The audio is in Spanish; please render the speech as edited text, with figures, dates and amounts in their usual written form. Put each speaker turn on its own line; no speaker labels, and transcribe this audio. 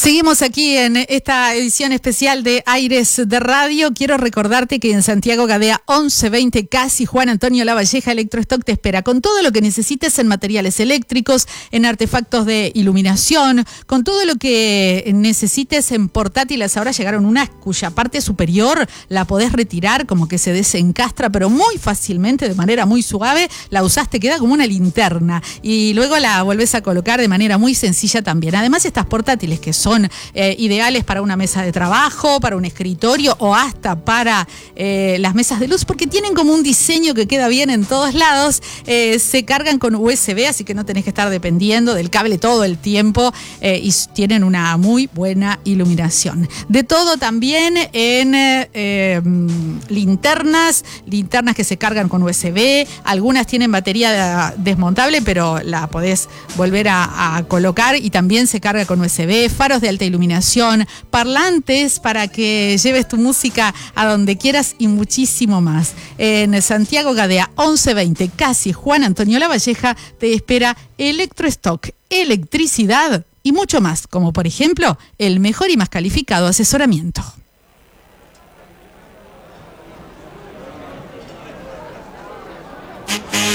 Seguimos aquí en esta edición especial de Aires de Radio. Quiero recordarte que en Santiago Gadea 1120 casi Juan Antonio Lavalleja Electrostock te espera con todo lo que necesites en materiales eléctricos, en artefactos de iluminación, con todo lo que necesites en portátiles. Ahora llegaron unas cuya parte superior la podés retirar, como que se desencastra, pero muy fácilmente, de manera muy suave. La usás, te queda como una linterna y luego la volvés a colocar de manera muy sencilla también. Además, estas portátiles que son ideales para una mesa de trabajo, para un escritorio o hasta para las mesas de luz, porque tienen como un diseño que queda bien en todos lados. Se cargan con USB, así que no tenés que estar dependiendo del cable todo el tiempo, y tienen una muy buena iluminación. De todo también en linternas que se cargan con USB. Algunas tienen batería desmontable, pero la podés volver a colocar y también se carga con USB. Faros de alta iluminación, parlantes para que lleves tu música a donde quieras y muchísimo más. En Santiago Gadea 1120, casi Juan Antonio Lavalleja, te espera Electrostock, electricidad y mucho más, como por ejemplo el mejor y más calificado asesoramiento.